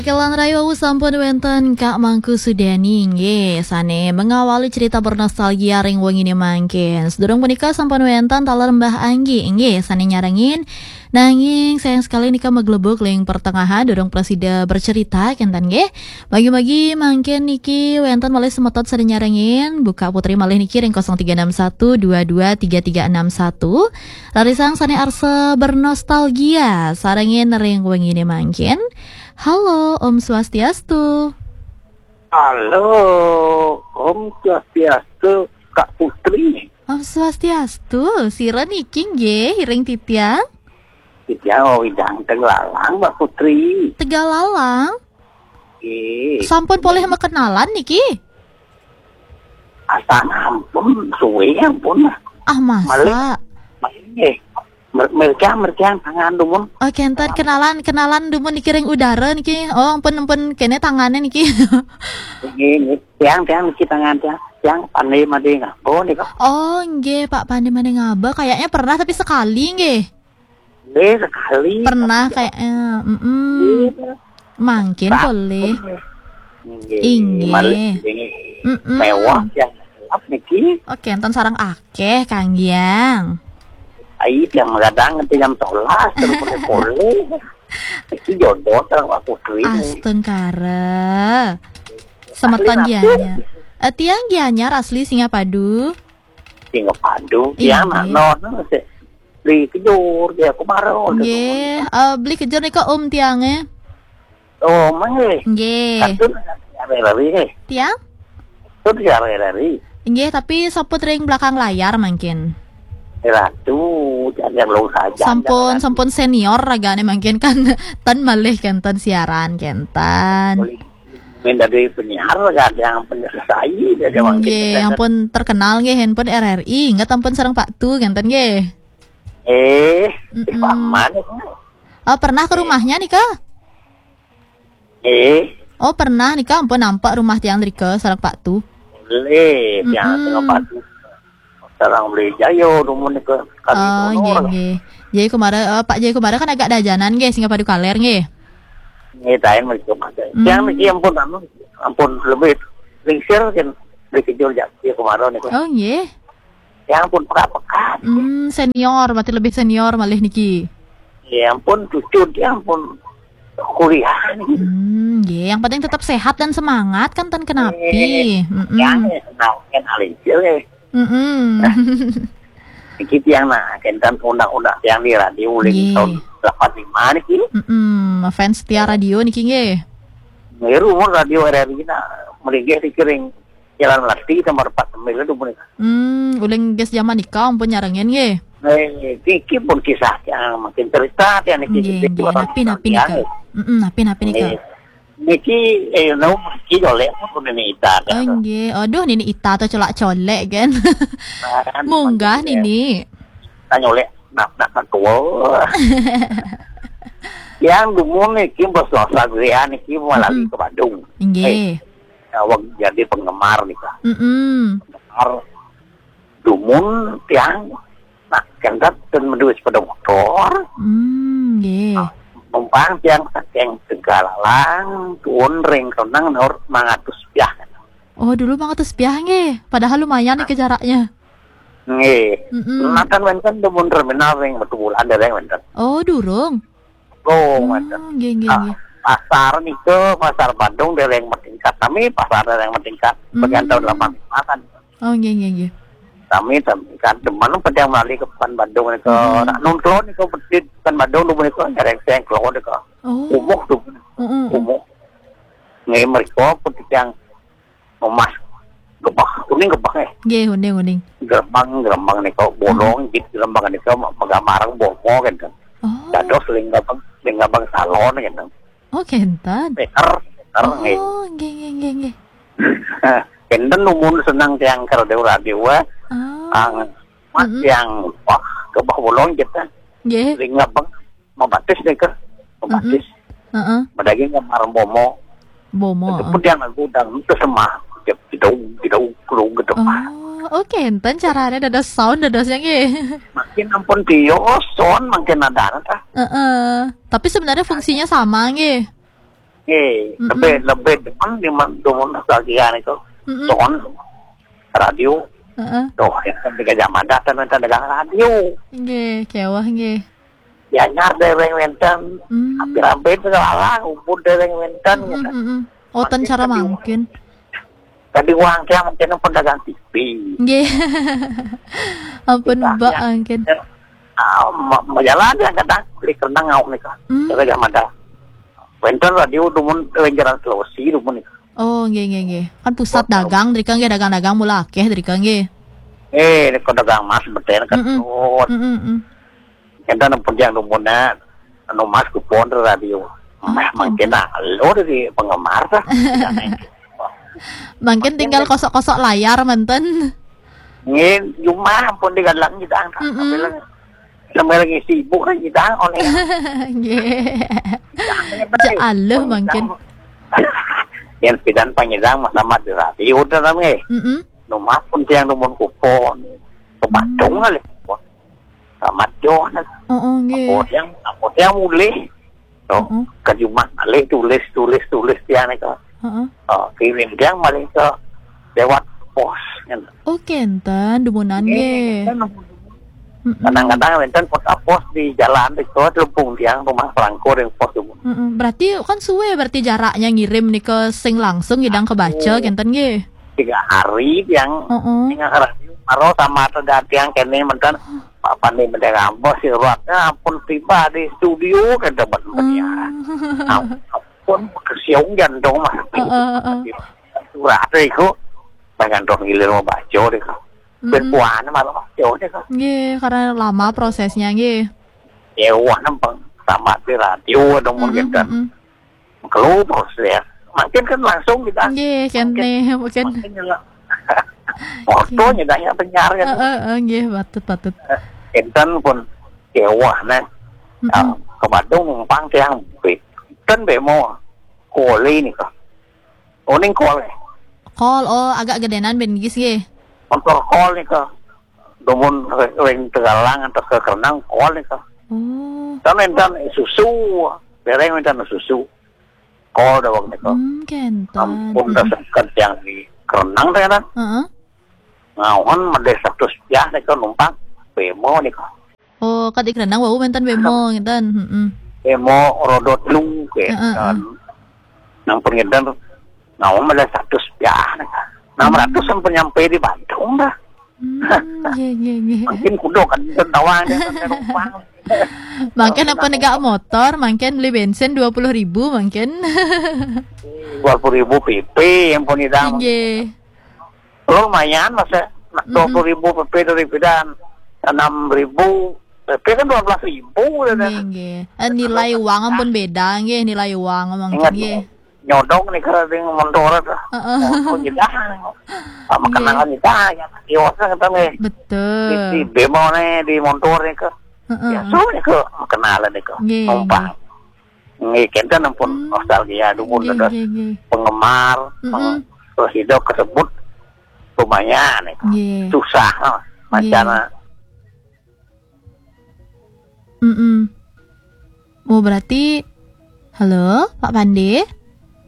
Kelan Rayo sampun wenten Kak Mangku Sudeni nggih sane mengawali cerita bernostalgia ring wengine mangkin. Sedurung punika sampun wenten taler Mbah Anggi nggih sane nyarengin nanging sayang sekali nika meglebuk ling pertengahan durung presida bercerita kenten nggih. Bagi-bagi mangkin niki wenten malih semetot sane nyarengin buka putri malih niki ring 0361223361. Larisang sane arse bernostalgia sarengin ring wengine mangkin. Halo, Om Swastiastu. Halo, Om Swastiastu, Kak Putri. Om Swastiastu, sira niki nggih hiring titiang. Titiang widang Tegalalang, Mbak Putri. Tegalalang. Sampun boleh kenalan niki? Asa ampun, suwe ampun. Ah masa? Malih merkian tangan dumun. Oh kentan kenalan dumun niki ring udara niki. Oh ampun kene tangannya niki. Ini tiang niki tangan tiang pandai made ngapo nika. Oh nggih Pak pandai made ngaba kayaknya pernah tapi sekali nggih. Sekali. Pernah kayaknya. Mungkin boleh. Inggih. Mewah yang gelap niki. Oke, enten sarang akeh Kang Giang. Ai yang kadang jam 11 terus boleh. Iki jodoh terang Mbak Putri. Asten kare. Semeton gianya. Tiang gianya asli Singapadu. Singapadu. Tiang non beli kejur dia kemarin. Nggih, beli kejur nika tiangnya. Oh, mangga. Nggih. Katun lari. Tiang? Tuh lari. Nggih, tapi soput ring belakang layar mungkin. Ratu, jangan lo saja. Sampun senior ragane mungkin kan tan malih kentan siaran kentan. Dari penyiar kan yang penyelesai dia mungkin. Nggih, ampun terkenal nggih handphone RRI, ingat ampun sareng Pak Tu kentan nggih. Paman. Oh, pernah ke rumahnya nih, Kak? Oh, pernah nih, Kak, ampun nampak rumah tiang Rika sareng Pak Tu. Boleh, tiang sareng Pak Tu. Sarang beli jayo rumun ke kali. Oh, nggih. Jadi kemarin Pak Jaya kemarin kan agak dajanan nggih Singapadu kaler nggih. Nggih taen mereka pakai. Yang niki ampun lebih ringsir kan dikejul jak dia kemarin niku. Oh, nggih. Yang ampun peka-peka. Senior, berarti lebih senior malih niki. Ya ampun cucu dia ampun kuliah niki. Nggih, yang penting tetap sehat dan semangat kan tan kenapi. Yang kan alinjil. Iki yang kentan undang-undang yang di radio uling tahun 85 niki. Fans setia radio niki nggih. Ngeru radio RRI na melinggih dikiring Jalan Melati nomor 49 itu punika. Uling geus zaman nikah ampun nyarengin nggih. Iki pun kisah yang makin cerita yang niki. Napi nika. Napi nika. Niki no iki oleh pun ini ita. Nggih, aduh nini ita to celak colek kan. Munggah nini. Tanya oleh nak tua. Yang dumun niki berselasa gria niki melalui ke Bandung. Nggih. Awak jadi penggemar nika. Penggemar dumun tiang nak kendat dan menduis pada motor. Nggih. Numpang tiang sakeng Tegalalang tuun ring renang nor 500 piah. Oh dulu 500 piah nggih. Padahal lumayan nih jaraknya. Nggih. Makan wenten demun terminal ring betul ada ring wenten. Oh durung. Oh wenten. Nggih. Pasar niku pasar Bandung dari yang meningkat. Kami pasar dari yang meningkat bagian tahun 85 kan. Oh nggih. Kami kan teman pada melalui ke Bandung niku nak nonton niku pedit kan Bandung dulu niku nyareng seng keluar niku. Umuh tuh. Umuh. Nggih mereka pedit yang emas kuning gebah. Nggih, kuning. Gerembang niku bolong gitu gerembang niku magamarang bomo kan. Dados lingabang salon kan. Oh, kentan. Beker nggih. Oh, nggih. Kenten numun senang tiang radio yang kebah bolong kita. Nggih. Lingabang mabatis niku. Mabatis. Madaging gambar bomo. Itu yang aku udang itu semah. Tidak kurung gitu. Oh, kentan caranya ada sound dadasnya nggih. Makin ampun sound makin ada ta. Tapi sebenarnya fungsinya sama nggih. lebih depan di mana nostalgia itu. Soal radio. Tuh, yang tiga jam ada dan dagang radio. Nggih, kewah nggih. Ya nyar dereng wenten. Hampir-hampir segala umpul dereng wenten. Oh, tan cara mungkin. Tadi uang kia mungkin pedagang TV. Nggih. Ampun mbak angkin. Majalah dia kata beli kendang ngau nih kak. Tiga jam ada. Wenten radio dumun jalan Sulawesi dumun nih. Oh, nggih. Kan pusat dagang, dari kan dagang-dagang mula akeh dari kan nggih. Dagang mas beten kan. Kita nampak yang dumunnya anu mas kupon radio. Makin lo dari penggemar dah. Mungkin tinggal kosok-kosok layar menten. Nggih, cuma pun digalang kita sampai lagi sibuk kan kita oleh. Nggih. Jauh mungkin. Yang pidan panyedang sama di radio udah namanya. Nomor pun yang nomor kupon. Kebatung kali. Sama Johan. Apa yang mulai. Ke rumah kali tulis dia nih kok. Kirim dia maling ke lewat pos. Oh, kenten dumunan nggih. Kadang-kadang enten pos di jalan di Lempung tiang rumah Pelangko yang pos itu. Berarti kan suwe berarti jaraknya ngirim nih ke sing langsung hidang kebaca kenten nggih. 3 hari yang radio maro sama tegak tiang kene menten Pak Pandi mendengar bos suratnya ampun tiba di studio kan dapat ya. Ampun kesiung jantung mas. Surat itu bagian dong gilir mau baca deh kak. Berpuan malah baca deh kak. Nggih, karena lama prosesnya nggih. Wah nampang sama di radio dong mungkin kan. Kalau proses makin kan langsung kita. Nggih, kene mungkin. Fotonya banyak penyiar kan. Nggih, patut. Enten pun kewah nah. Ke Bandung numpang tiang kan bemo koli nih kak. Oning koli. Kol, agak gedenan ben gis nggih. Motor kol nih kak. Dumun ring Tegalang atau ke Kerenang kol nih kak. Enten susu. Bereng enten susu. Kol dah waktu nih kak. Kenten. Ampun dah sekat yang di Kerenang teh kan. Ngauhan made 100 ya nih kak numpang bemo nih kak. Oh, kat Kerenang wau menten bemo ngeten. Bemo rodot lu kayak kan. Nang pengedan ngauhan made 100 ya nih kak. 600 sampai nyampe di Bandung dah. Nggih. Mungkin kudo kan tawang dia kan numpang. Mungkin apa negak motor, mungkin beli bensin 20.000 mungkin. 20.000 PP yang pun idam. Nggih. Lumayan masa 20.000 PP dari pidan 6.000 PP kan 12.000 nggih. Nilai uang pun beda nggih, nilai uang mungkin nggih. Nyodong nih karena dengan motor itu. Oh kita sama kenangan kita ya. Iwasnya kita nih. Betul. Di bemo nih di motor nih ke. Ya soalnya ke kenalan nih ke. Numpang. Kita nampun nostalgia dulu ada penggemar hidup tersebut lumayan nih. Susah macam. Oh berarti halo Pak Pandi.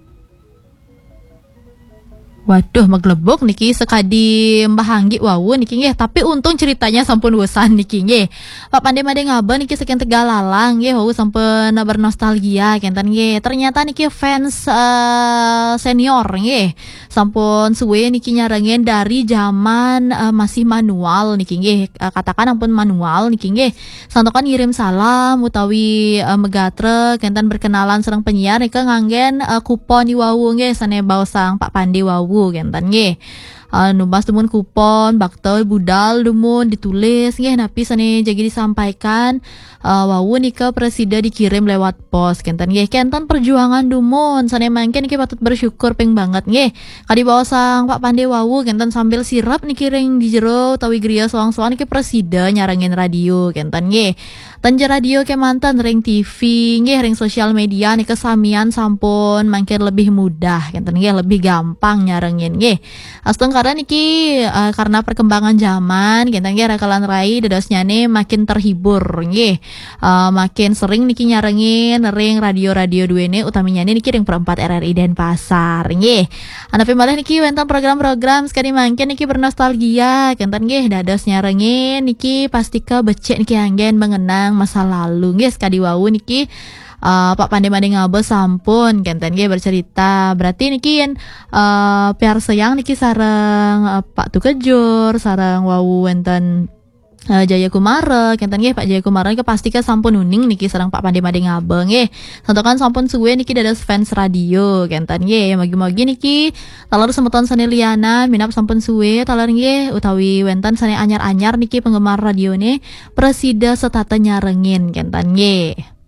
Waduh, maglebok niki sekadi Mbah Hanggi wawu niki nggih, tapi untung ceritanya sampun bosan niki nggih. Pak Pandai made ngaba niki sekian Tegalalang nggih, wawu sampun bernostalgia kenten nggih. Ternyata niki fans senior nggih. Sampun suwe niki nyarengin dari zaman masih manual niki nggih. Katakan ampun manual niki nggih. Santokan ngirim salam utawi megatre kenten berkenalan sareng penyiar niki nganggen kupon di wawu nggih sane baosang Pak Pandai wawu kenten nggih. Numbas temun kupon bakto budal dumun ditulis nggih napi sane jadi disampaikan wawu nika presida dikirim lewat pos kenten nggih. Kenten perjuangan dumun sane mangken niki patut bersyukur ping banget nggih. Kadi bawa sang Pak Pandai wawu kenten sambil sirap niki ring di jero utawi griya soang-soang niki presida nyarengin radio kenten nggih. Tanja radio ke mantan ring TV nggih ring sosial media nih kesamian sampun mangkin lebih mudah kenten nggih lebih gampang nyarengin nggih. Asteng sementara niki karena perkembangan zaman genten nggih rakalan rai dadosnyane makin terhibur nggih. Makin sering niki nyarengin ring radio-radio duene utaminya niki ring perempat RRI Denpasar nggih. Anapi malih niki wenten program-program sekali mangke niki bernostalgia genten nggih dados nyarengin niki pastika becek niki anggen mengenang masa lalu nggih sekadi wau niki Pak Pandai Ngabe sampun genten nggih bercerita. Berarti niki yen piar sayang niki sareng Pak Tukejur sareng wau wenten Jaya Kumara genten nggih Pak Jaya Kumara ke pasti ke sampun uning niki sareng Pak Pandai Ngabe nggih. Santokan sampun suwe niki dados fans radio genten nggih magi-magi niki talar semeton sane liyana minap sampun suwe talar nggih utawi wenten sane anyar-anyar niki penggemar radione presida setata nyarengin genten nggih.